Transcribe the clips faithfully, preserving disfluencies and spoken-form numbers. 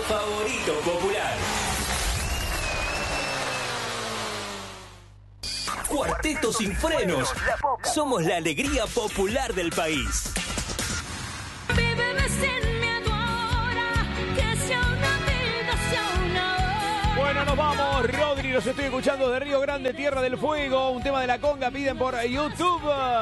favorito popular. Cuarteto Sin Frenos. Somos la alegría popular del país. Bueno, nos vamos, Rodri, los estoy escuchando de Río Grande, Tierra del Fuego. Un tema de la conga piden por YouTube.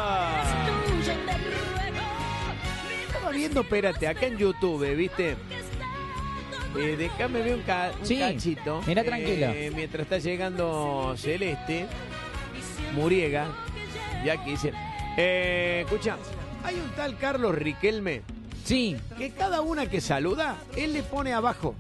Estaba viendo, espérate, acá en YouTube, ¿viste? Eh, déjame ver un, ca un sí, cachito. Mira, tranquilo. Eh, mientras está llegando Celeste, Muriega, ya que dice. Eh, escucha, hay un tal Carlos Riquelme. Sí. Que cada una que saluda, él le pone abajo.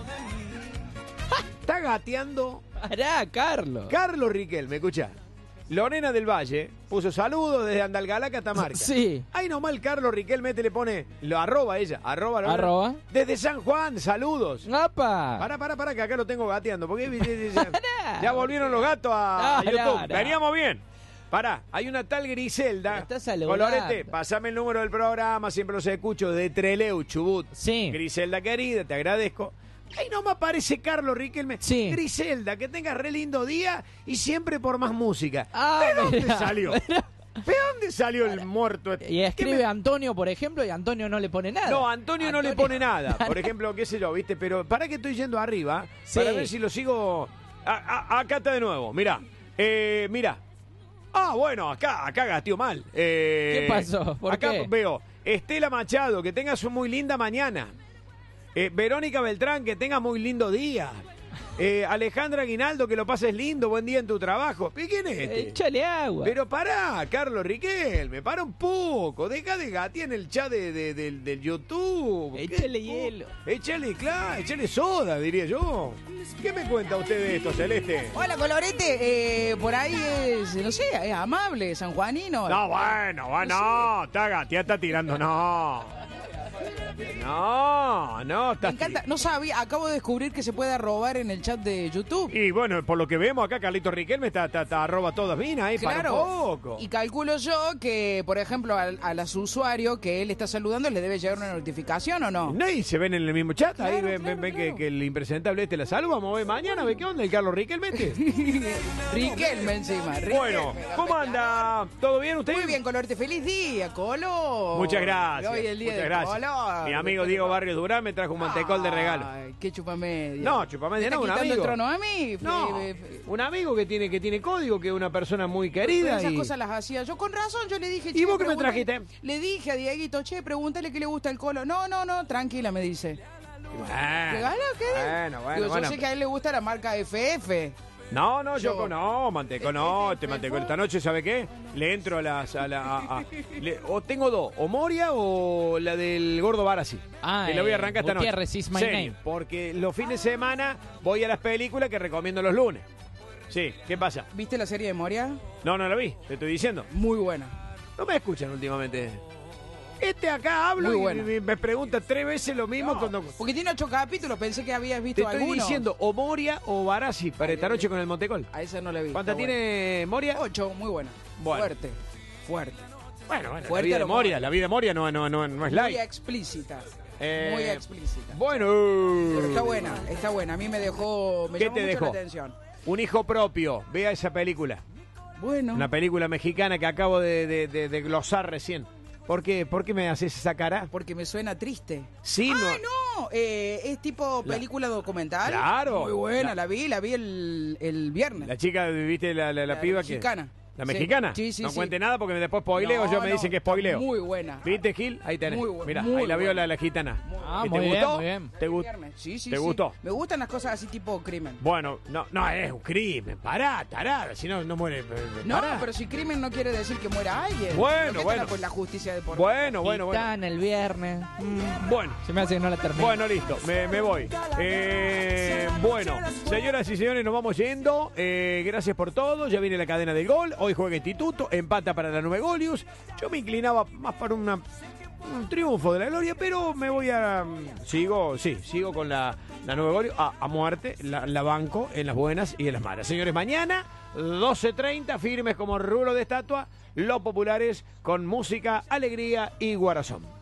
Está gateando. Pará, Carlos. Carlos Riquelme, escucha. Lorena del Valle puso saludos desde Andalgalá, Catamarca. Sí. Ahí nomás el Carlos Riquelme te le pone, lo arroba ella, arroba, Lorena. Arroba. Desde San Juan, saludos. ¡Apa! Para, para, para, que acá lo tengo gateando. Porque ya, ya volvieron los gatos a, a No, YouTube. no, no. Veníamos bien. Pará, hay una tal Griselda. Está saludando. Colorete, pasame el número del programa, siempre los escucho, de Treleu, Chubut. Sí. Griselda querida, te agradezco. Ahí nomás aparece Carlos Riquelme. Sí. Griselda, que tengas re lindo día y siempre por más música. Ah, ¿De dónde mirá, salió? mirá. ¿De dónde salió el muerto? Y escribe ¿Qué me- Antonio, por ejemplo, y Antonio no le pone nada. No, Antonio, no le Antonio- pone nada. Por ejemplo, qué sé yo, ¿viste? Pero para que estoy yendo arriba, Sí. para ver si lo sigo. A- a- acá está de nuevo, mirá. Eh, mirá. Ah, bueno, acá, acá gasteó mal. Eh, ¿Qué pasó? ¿Por acá qué? veo Estela Machado, que tengas una muy linda mañana. Eh, Verónica Beltrán, que tengas muy lindo día. Eh, Alejandra Aguinaldo, que lo pases lindo, buen día en tu trabajo. ¿Y quién es este? Échale agua. Pero pará, Carlos Riquelme, para un poco. Deja de gatear en el chat de, de- del- del YouTube. Échale ¿Qué? hielo. Échale, claro, échale soda, diría yo. ¿Qué me cuenta usted de esto, Celeste? Hola, Colorete. Eh, por ahí es, no sé, es amable, sanjuanino. No, bueno, bueno, está gateando, está tirando, no. No, no, Me está. encanta, no sabía, acabo de descubrir que se puede robar en el chat de YouTube. Y bueno, por lo que vemos acá, Carlito Riquelme está, está, está arroba todas minas ahí para Claro, un poco. y calculo yo que, por ejemplo, al, a las usuarios que él está saludando le debe llegar una notificación o no. No, y se ven en el mismo chat, ahí Claro, ven, ven, claro, ven claro. Que, que el impresentable este la salva, vamos a ver mañana, ve qué onda el Carlos Riquelme este. Riquelme encima. Riquelme. Bueno, ¿cómo anda? ¿Todo bien usted? Muy bien, Colorete. Feliz día, Colo. Muchas gracias. Hoy es el día muchas del gracias. Color. Mi amigo Diego Barrios Durán me trajo un mantecol de regalo. Ay, qué chupamedia. No, chupamedia ¿Me no, un está quitando amigo. el trono a mí? No, Fe- fe- un amigo que tiene que tiene código, que es una persona muy Pero querida. esas y... cosas las hacía yo. Con razón, yo le dije... ¿Y che, vos qué me pregúntale- trajiste? Le dije a Dieguito, che, pregúntale qué le gusta el Colo. No, no, no, tranquila, me dice. Bueno, ¿Regalo qué? bueno, bueno, Digo, bueno. Yo sé que a él le gusta la marca F F. No, no, yo, Yo- no, manteco no, te manteco. Esta noche, ¿sabe qué? Le entro a las... A la, a- a- le- o tengo dos, o Moria o la del Gordo Barassi. Ah, que la voy a eh, arrancar esta Gutiérrez noche. is my Serio, name. porque los fines de semana voy a las películas que recomiendo los lunes. Sí, ¿qué pasa? ¿Viste la serie de Moria? No, no la vi, te estoy diciendo. Muy buena. No me escuchan últimamente. Este acá hablo Muy y buena. me, me pregunta tres veces lo mismo No, cuando... porque tiene ocho capítulos, pensé que habías Te visto estoy alguno. diciendo o Moria o Barassi para esta noche con el Montecol. A esa no la vi. ¿Cuánta está tiene Moria? buena. Ocho, muy buena. Bueno. Fuerte, fuerte. Bueno, bueno, la Fuerte vida de lo Moria, Moria. la vida de Moria no, no, no, no es Muy light. explícita. Eh, Muy explícita. Bueno. Pero está buena, está buena. A mí me dejó, me ¿Qué llamó te mucho dejó? la atención. Un hijo propio. Vea esa película. Bueno. Una película mexicana que acabo de, de- de- de glosar recién. ¿Por qué? ¿Por qué me haces esa cara? Porque me suena triste. Sí, no. ¡Ay, no! Eh, es tipo La- película documental. Claro. Muy buena, La- la, vi, la vi el, el viernes. La chica, ¿viste la, la, la La piba mexicana. que... ¿La Sí. mexicana? Sí, sí, no sí. cuente nada porque después spoileo, No, yo me no, dicen que spoileo. Muy buena. ¿Viste, Gil? Ahí tenés. Muy bu- Mira, muy ahí la vio buena. la, la gitana. Ah, ¿Y muy ¿Te bien, gustó? muy bien. ¿Te, gu- Viernes. Sí, sí, ¿Te sí. gustó? Me gustan las cosas así tipo crimen. Bueno, no, no es un crimen. Pará, tarada, si no, no muere. eh, No, pará. pero si crimen no quiere decir que muera alguien. Bueno, No que bueno. tenga, pues la justicia de por Bueno, bueno, bueno. Gitana el viernes. Mm, Bueno. Se me hace que no la termino. Bueno, listo, me, me voy. Eh, bueno, señoras y señores, nos vamos yendo. Eh, gracias por todo. Ya viene la cadena del gol. Hoy juega Instituto, empata para la Nube Golius. Yo me inclinaba más para una, un triunfo de la Gloria, pero me voy a... Sigo, sí, sigo con la, la Nube Golius a, a muerte. La, la banco en las buenas y en las malas. Señores, mañana, doce treinta, firmes como rulo de estatua. Los populares con música, alegría y guarazón.